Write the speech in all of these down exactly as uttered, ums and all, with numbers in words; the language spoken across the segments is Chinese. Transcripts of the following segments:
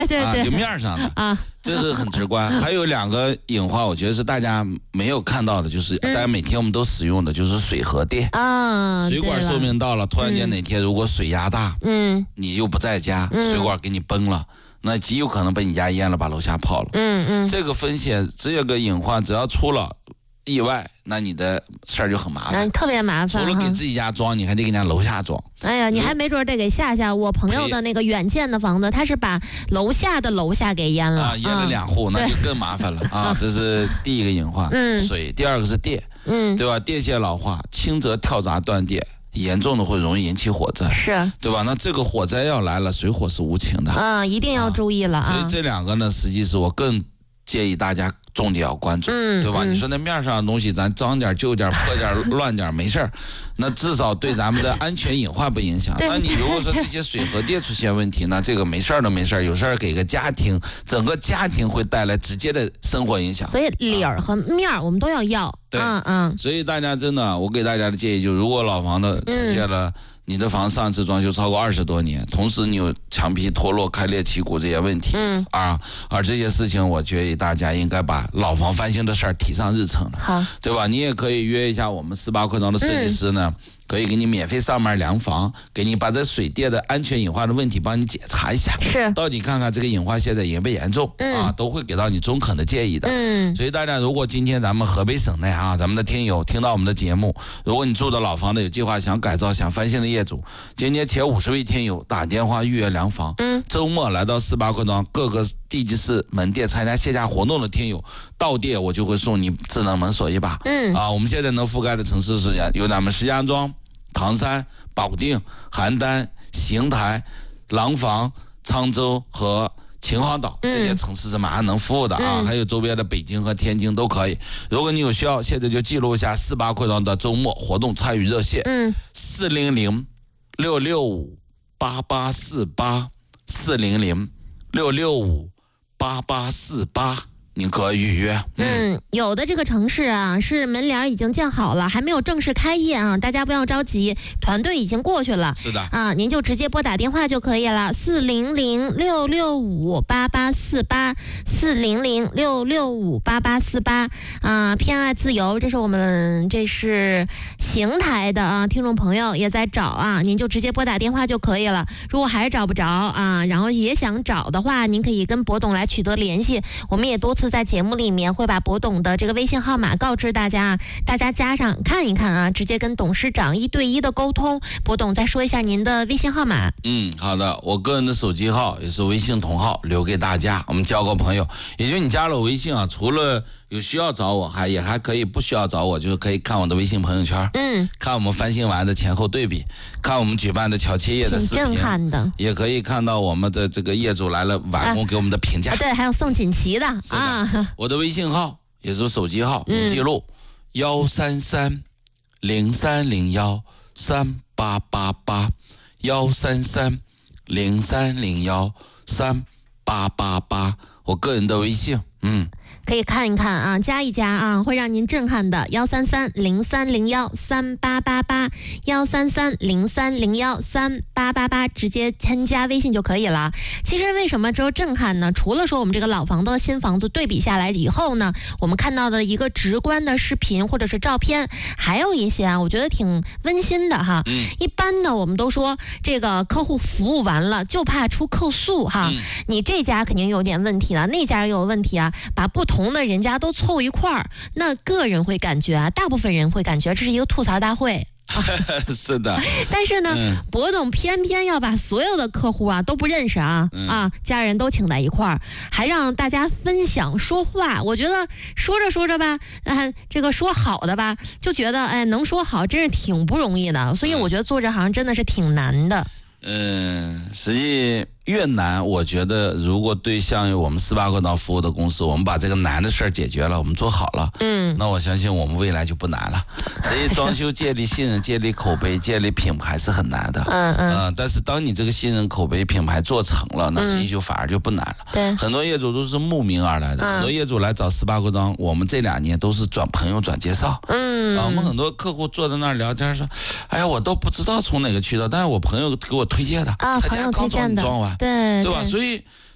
对对， 啊，就面上的啊， 这是很直观。还有两个隐患，我觉得是大家没有看到的，就是大家每天我们都使用的就是水和电啊， 水管寿命到了，突然间哪天如果水压大，嗯，你又不在家，水管给你崩了。那极有可能被你家淹了，把楼下泡了。嗯嗯，这个风险这个隐患，只要出了意外，那你的事儿就很麻烦， 嗯，特别麻烦。 除了给自己家装，你还得给人家楼下装。 哎呀，你还没准得给下下。我朋友的那个远建的房子，他是把楼下的楼下给淹了， 啊，淹了两户，那就更麻烦了啊！这是第一个隐患，嗯，水。第二个是电，嗯，对吧？电线老化，轻则跳闸断电。严重的会容易引起火灾， 是对吧？那这个火灾要来了，水火是无情的， 嗯，一定要注意了啊。 所以这两个呢，实际是我更建议大家重点要关注，嗯，对吧？嗯、你说那面上的东西，咱脏点、旧点、破点、乱点没事儿，那至少对咱们的安全隐患不影响。那你如果说这些水和电出现问题，那这个没事儿都没事儿，有事儿给个家庭，整个家庭会带来直接的生活影响。 所以理儿和面儿我们都要要。 对，嗯嗯，所以大家真的，我给大家的建议就是，如果老房子出现了，嗯、你的房上次装修超过二十多年，同时你有墙皮脱落、开裂、起骨这些问题，嗯啊，而这些事情，我建议大家应该把老房翻新的事儿提上日程了，好，对吧？你也可以约一下我们四八扩张的设计师呢。嗯，可以给你免费上门量房，给你把这水电的安全隐患的问题帮你检查一下，是到底看看这个隐患现在严不严重，嗯、啊，都会给到你中肯的建议的。嗯，所以大家如果今天咱们河北省内啊，咱们的听友听到我们的节目，如果你住的老房子有计划想改造、想翻新的业主，今天前五十位听友打电话预约量房，嗯，周末来到四八扩张各个地级市门店参加线下活动的听友，到店我就会送你智能门锁一把。嗯，啊，我们现在能覆盖的城市是有咱们石家庄、唐山、保定、邯郸、邢台、廊坊、沧州和秦皇岛这些城市是马上能服务的啊，嗯、还有周边的北京和天津都可以。如果你有需要，现在就记录一下四八扩张的周末活动参与热线，嗯，四零零六六五八八四八，四零零六六五八八四八。你可以预约。 嗯，嗯，有的这个城市啊，是门帘已经建好了，还没有正式开业啊，大家不要着急，团队已经过去了。 是的啊，您就直接拨打电话就可以了，四零零六六五八八四八，四零零六六五八八四八啊，偏爱自由，这是我们这是邢台的啊，听众朋友也在找啊，您就直接拨打电话就可以了。如果还是找不着啊，然后也想找的话，您可以跟博董来取得联系，我们也多次在节目里面会把博董的这个微信号码告知大家，大家加上看一看啊，直接跟董事长一对一的沟通。博董再说一下您的微信号码。 嗯，好的，我个人的手机号也是微信同号，留给大家，我们交个朋友。也就你加了我微信啊，除了有需要找我，还也还可以不需要找我，就是可以看我的微信朋友圈，嗯，看我们翻新完的前后对比，看我们举办的乔迁业的视频， 挺震撼的， 也可以看到我们的这个业主来了完工给我们的评价， 啊啊、对，还有送锦旗的啊。我的微信号也是手机号，你记录幺三三零三零幺三八八八，幺三三零三零幺三八八八，我个人的微信，嗯。 可以看一看啊，加一加啊，会让您震撼的。幺三三零三零幺三八八八，幺三三零三零幺三八八八，直接添加微信就可以了。其实为什么只有震撼呢？除了说我们这个老房子和新房子对比下来以后呢，我们看到的一个直观的视频或者是照片，还有一些啊，我觉得挺温馨的哈。嗯、一般呢，我们都说这个客户服务完了就怕出客诉哈，嗯、你这家肯定有点问题了，那家也有问题啊，把不同同的人家都凑一块儿，那个人会感觉啊，大部分人会感觉这是一个吐槽大会。啊、 是的， 但是呢，嗯、博董偏偏要把所有的客户啊都不认识啊、嗯、啊，家人都请在一块儿，还让大家分享说话。我觉得说着说着吧，啊，这个说好的吧，就觉得哎，能说好真是挺不容易的。所以我觉得做这行真的是挺难的。 嗯，实际越难，我觉得如果对像我们四八扩张服务的公司，我们把这个难的事儿解决了，我们做好了，嗯，那我相信我们未来就不难了。所以装修建立信任、建立口碑、建立品牌是很难的，嗯嗯、呃，但是当你这个信任、口碑、品牌做成了，那实际就反而就不难了。对、嗯，很多业主都是慕名而来的，嗯、很多业主来找四八扩张，我们这两年都是转朋友转介绍，嗯，啊，我们很多客户坐在那儿聊天说，哎呀，我都不知道从哪个渠道，但是我朋友给我推荐的，啊，他家刚装装完， 对对吧？所以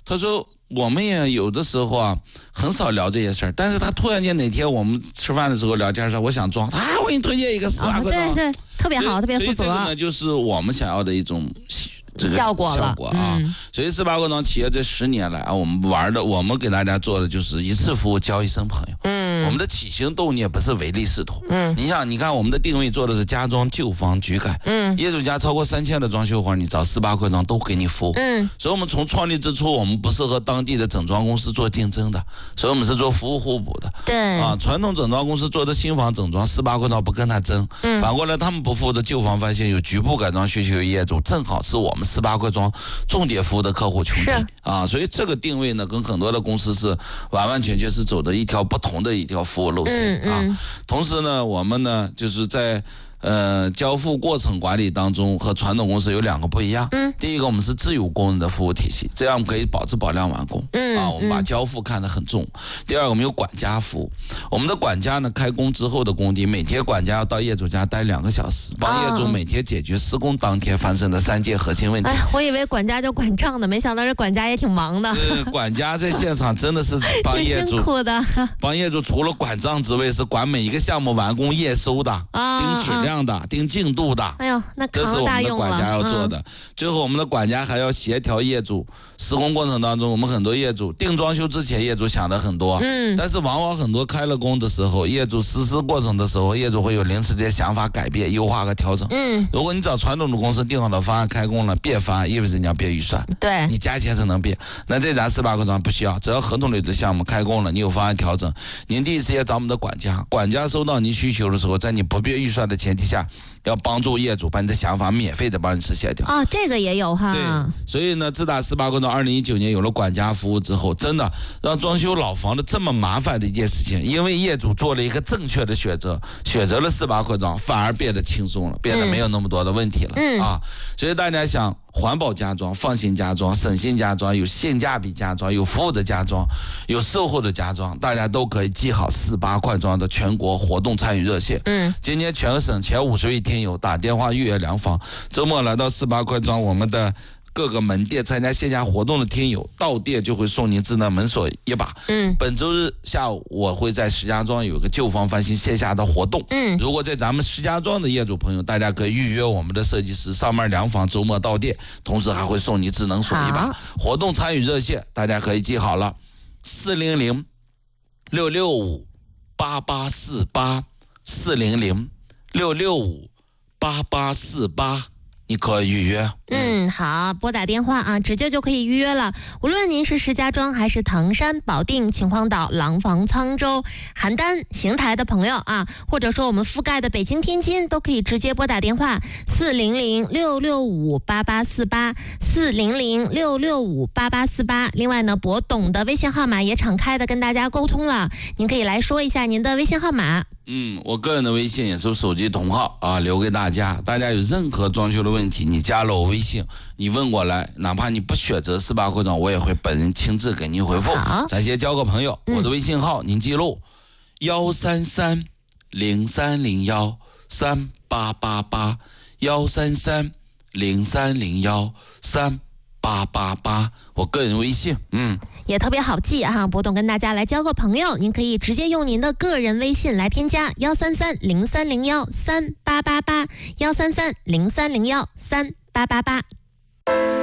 他说我们也有的时候啊很少聊这些事儿，但是他突然间哪天我们吃饭的时候聊天说我想装，啊，我给你推荐一个四八块装， 哦，对对，特别好，特别负责。 所以这个呢，就是我们想要的一种。这个效果了， 效果啊！ 嗯、 所以四八块装企业这十年来啊，我们玩的，我们给大家做的就是一次服务交一生朋友。嗯，我们的起心动念不是唯利是图。嗯，你想，你看我们的定位做的是家装旧房局改。嗯，业主家超过三千的装修活，你找四八块装都给你服务。嗯，所以我们从创立之初，我们不是和当地的整装公司做竞争的，所以我们是做服务互补的。 对啊，传统整装公司做的新房整装，四八块装不跟他争。嗯，反过来他们不服的旧房翻新有局部改装需求的业主，正好是我们四八块装重点服务的客户群体啊，所以这个定位呢，跟很多的公司是完完全全是走的一条不同的一条服务路线啊。嗯嗯、同时呢，我们呢就是在呃交付过程管理当中和传统公司有两个不一样。嗯，第一个我们是自有工人的服务体系，这样可以保质保量完工。嗯啊，我们把交付看得很重。第二个我们有管家服务，我们的管家呢开工之后的工地，每天管家要到业主家待两个小时，帮业主每天解决施工当天发生的三件核心问题。 哎，我以为管家就管账的，没想到这管家也挺忙的。 呃，管家在现场真的是帮业主辛苦的， 帮业主除了管账之外，是管每一个项目完工验收的，啊、盯质量的，盯进度的。 哎呦，那这是我们的管家要做的。嗯、最后，我们的管家还要协调业主施工过程当中，我们很多业主定装修之前，业主想的很多，嗯，但是往往很多开了工的时候，业主实施过程的时候，业主会有临时的想法改变、优化和调整。嗯，如果你找传统的公司定好的方案开工了，变方案意味着你要变预算， 对， 你加钱才能变。那这咱四八块装不需要，只要合同里的项目开工了，你有方案调整，您第一时间找我们的管家，管家收到您需求的时候，在你不变预算的前提下，要帮助业主把你的想法免费的帮你实现掉。 啊、哦，这个也有哈。 对，所以呢，自打四八块装二零一九年有了管家服务之后，真的让装修老房子这么麻烦的一件事情，因为业主做了一个正确的选择，选择了四八块装，反而变得轻松了，变得没有那么多的问题了、嗯、啊。所以大家想环保家装、放心家装、省心家装、有性价比家装、有服务的家装、有售后的家装，大家都可以记好四八块装的全国活动参与热线。嗯，今年全省前五十位听友打电话预约量房，周末来到四八块装我们的各个门店参加线下活动的听友，到店就会送您智能门锁一把。嗯，本周日下午我会在石家庄有个旧房翻新线下的活动。嗯，如果在咱们石家庄的业主朋友，大家可以预约我们的设计师上门量房，周末到店，同时还会送你智能锁一把。活动参与热线大家可以记好了，四零零六六五八八四八，四零零六六五八八四八。你可以预约。 嗯，好，拨打电话啊，直接就可以预约了。无论您是石家庄还是唐山、保定、秦皇岛、廊坊、沧州、邯郸、邢台的朋友啊，或者说我们覆盖的北京、天津，都可以直接拨打电话四零零六六五八八四八，四零零六六五八八四八。另外呢，博董的微信号码也敞开的跟大家沟通了，您可以来说一下您的微信号码。 嗯，我个人的微信也是手机同号啊，留给大家。大家有任何装修的问题，你加了我微信，你问过来，哪怕你不选择四八块装，我也会本人亲自给您回复。咱先交个朋友，我的微信号、嗯、您记录：幺三三零三零幺三八八八，幺三三零三零幺三八八八，我个人微信，嗯。 也特别好记哈，博董跟大家来交个朋友，您可以直接用您的个人微信来添加幺三三零三零幺三八八八，幺三三零三零幺三八八八。